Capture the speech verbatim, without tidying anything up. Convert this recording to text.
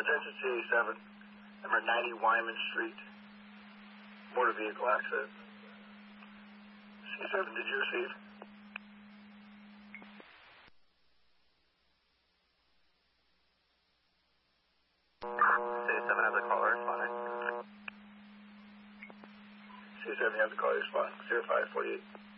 attention C A seven, number ninety Wyman Street, motor vehicle accident. C A seven, did you receive? C A seven has a caller responding. C A seven, you have the caller responding. zero five four eight.